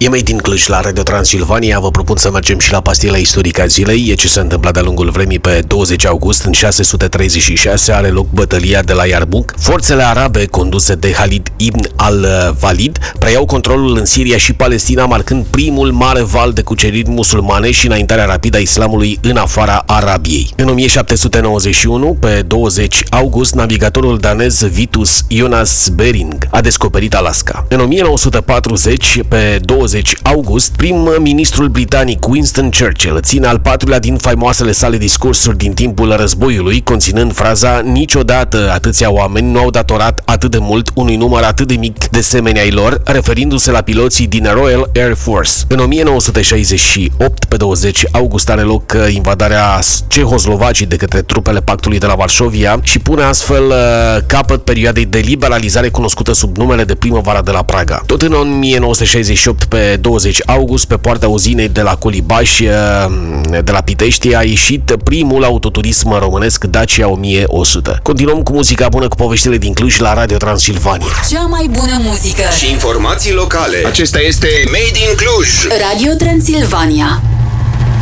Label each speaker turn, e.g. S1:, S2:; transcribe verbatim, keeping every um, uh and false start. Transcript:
S1: E Made in Cluj la Radio Transilvania. Vă propun să mergem și la pastila istorică a zilei. E ce s-a întâmplat de-a lungul vremii pe douăzeci august. În șase sute treizeci și șase are loc bătălia de la Yarmouk. Forțele arabe conduse de Khalid ibn al-Walid preiau controlul în Siria și Palestina, marcând primul mare val de cuceriri musulmane și înaintarea rapidă a islamului în afara Arabiei. În o mie șapte sute nouăzeci și unu, pe douăzeci august, navigatorul danez Vitus Jonas Bering a descoperit Alaska. În o mie nouă sute patruzeci, pe douăzeci august, prim-ministrul britanic Winston Churchill ține al patrulea din faimoasele sale discursuri din timpul războiului, conținând fraza "Niciodată atâția oameni nu au datorat atât de mult unui număr atât de mic de semeni ai lor", referindu-se la piloții din Royal Air Force. În o mie nouă sute șaizeci și opt, pe douăzeci august, are loc invadarea Cehoslovacii de către trupele Pactului de la Varșovia și pune astfel capăt perioadei de liberalizare cunoscută sub numele de Primăvara de la Praga. Tot în o mie nouă sute șaizeci și opt, pe douăzeci august, pe poarta uzinei de la Colibaș, de la Pitești, a ieșit primul autoturism românesc Dacia o mie o sută. Continuăm cu muzica bună, cu poveștile din Cluj la Radio Transilvania.
S2: Cea mai bună muzică
S3: și informații locale. Acesta este Made in Cluj.
S2: Radio Transilvania.